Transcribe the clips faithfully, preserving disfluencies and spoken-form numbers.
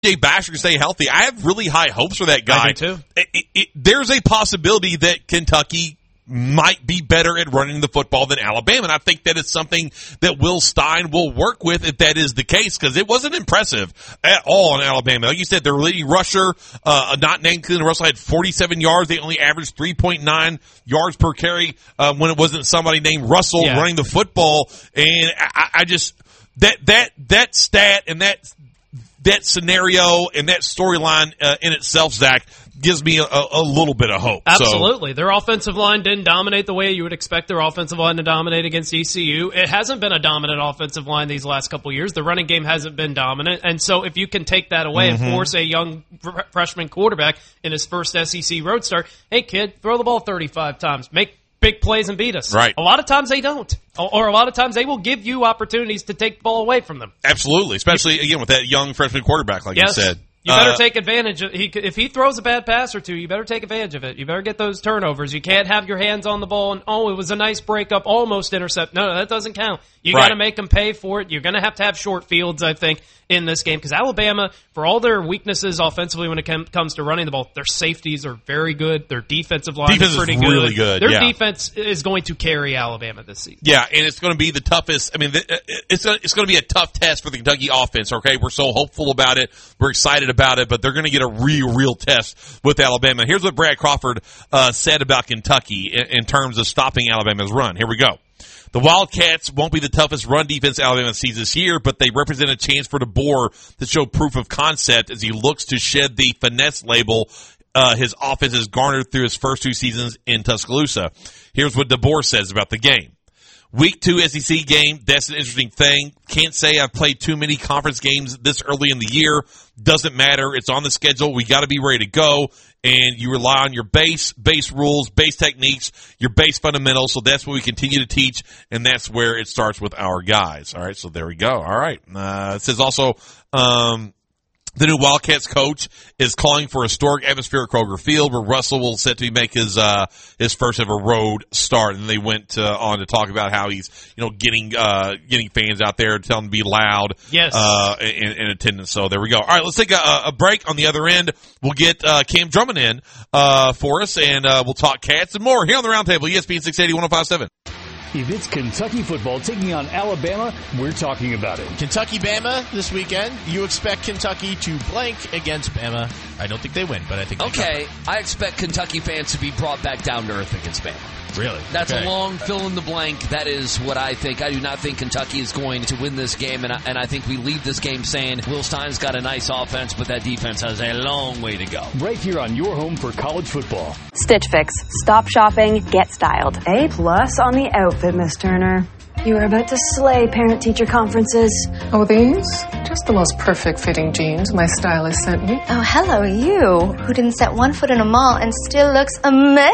J Basher can stay healthy, I have really high hopes for that guy. I do too. It, it, it, there's a possibility that Kentucky might be better at running the football than Alabama, and I think that it's something that Will Stein will work with if that is the case, because it wasn't impressive at all in Alabama. Like you said, their leading rusher, uh, not named Cleveland Russell, had forty-seven yards. They only averaged three point nine yards per carry uh, when it wasn't somebody named Russell yeah. running the football, and I, I just that that that stat and that that scenario and that storyline uh, in itself, Zach, gives me a, a little bit of hope. Absolutely. So, their offensive line didn't dominate the way you would expect their offensive line to dominate against E C U. It hasn't been a dominant offensive line these last couple of years. The running game hasn't been dominant. And so if you can take that away mm-hmm. and force a young fr- freshman quarterback in his first S E C road start, hey, kid, throw the ball thirty-five times. Make big plays and beat us. Right. A lot of times they don't. Or, or a lot of times they will give you opportunities to take the ball away from them. Absolutely. Especially, again, with that young freshman quarterback, like yes. you said. You better uh, take advantage of he if he throws a bad pass or two, you better take advantage of it. You better get those turnovers. You can't have your hands on the ball and, oh, it was a nice breakup, almost intercept. No, no, that doesn't count. You right. got to make them pay for it. You're going to have to have short fields, I think, in this game, because Alabama, for all their weaknesses offensively when it com- comes to running the ball, their safeties are very good. Their defensive line defense is pretty is good. really good. Their yeah. defense is going to carry Alabama this season. Yeah, and it's going to be the toughest. I mean, it's going to, it's going to be a tough test for the Kentucky offense. Okay, we're so hopeful about it, we're excited about it, but they're going to get a real, real test with Alabama. Here's what Brad Crawford uh, said about Kentucky in, in terms of stopping Alabama's run. Here we go. The Wildcats won't be the toughest run defense Alabama sees this year, but they represent a chance for DeBoer to show proof of concept as he looks to shed the finesse label uh, his offense has garnered through his first two seasons in Tuscaloosa. Here's what DeBoer says about the game. Week two S E C game, that's an interesting thing. Can't say I've played too many conference games this early in the year. Doesn't matter. It's on the schedule. We got to be ready to go. And you rely on your base, base rules, base techniques, your base fundamentals. So that's what we continue to teach, and that's where it starts with our guys. All right, so there we go. All right. Uh, it says also um, the new Wildcats coach is calling for a historic atmosphere at Kroger Field, where Russell will set to make his uh, his first ever road start. And they went uh, on to talk about how he's you know getting uh, getting fans out there, telling them to be loud, yes, uh, in, in attendance. So there we go. All right, let's take a, a break. On the other end, we'll get uh, Cam Drummond in uh, for us, and uh, we'll talk Cats and more here on the Roundtable, E S P N six eighty, one oh five point seven. If it's Kentucky football taking on Alabama, we're talking about it. Kentucky-Bama this weekend. You expect Kentucky to blank against Bama. I don't think they win, but I think they Okay, cover. I expect Kentucky fans to be brought back down to earth against Bama. Really? That's okay. a long fill in the blank. That is what I think. I do not think Kentucky is going to win this game, and I, and I think we leave this game saying Will Stein's got a nice offense, but that defense has a long way to go. Right here on your home for college football. Stitch Fix. Stop shopping, get styled. A plus on the outfit, Miss Turner. You are about to slay parent-teacher conferences. Oh, these? Just the most perfect fitting jeans my stylist sent me. Oh, hello, you, who didn't set one foot in a mall and still looks amazing.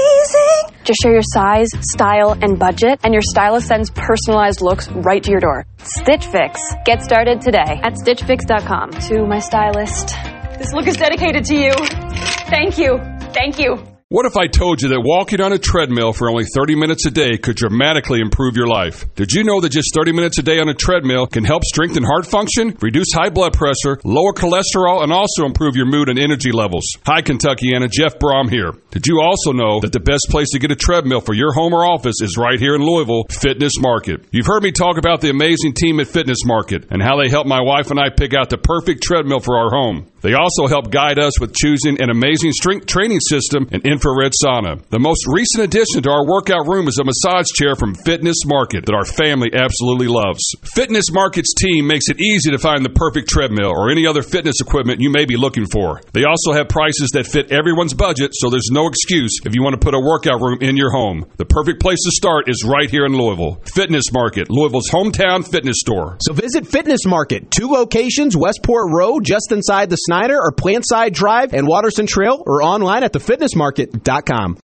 Just share your size, style, and budget, and your stylist sends personalized looks right to your door. Stitch Fix. Get started today at stitch fix dot com. To my stylist, this look is dedicated to you. Thank you. Thank you. What if I told you that walking on a treadmill for only thirty minutes a day could dramatically improve your life? Did you know that just thirty minutes a day on a treadmill can help strengthen heart function, reduce high blood pressure, lower cholesterol, and also improve your mood and energy levels? Hi, Kentuckiana. Jeff Brom here. Did you also know that the best place to get a treadmill for your home or office is right here in Louisville, Fitness Market? You've heard me talk about the amazing team at Fitness Market and how they helped my wife and I pick out the perfect treadmill for our home. They also help guide us with choosing an amazing strength training system and infrared sauna. The most recent addition to our workout room is a massage chair from Fitness Market that our family absolutely loves. Fitness Market's team makes it easy to find the perfect treadmill or any other fitness equipment you may be looking for. They also have prices that fit everyone's budget, so there's no excuse if you want to put a workout room in your home. The perfect place to start is right here in Louisville. Fitness Market, Louisville's hometown fitness store. So visit Fitness Market, two locations, Westport Road, just inside the Snyder or Plantside Drive and Watterson Trail, or online at the fitness market dot com.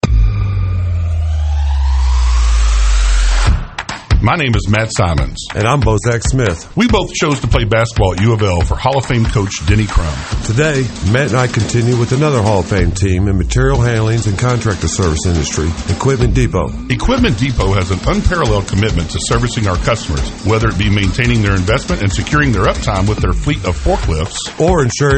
My name is Matt Simons. And I'm Bozak Smith. We both chose to play basketball at U of L for Hall of Fame coach Denny Crum. Today, Matt and I continue with another Hall of Fame team in material handlings and contractor service industry, Equipment Depot. Equipment Depot has an unparalleled commitment to servicing our customers, whether it be maintaining their investment and securing their uptime with their fleet of forklifts, or ensuring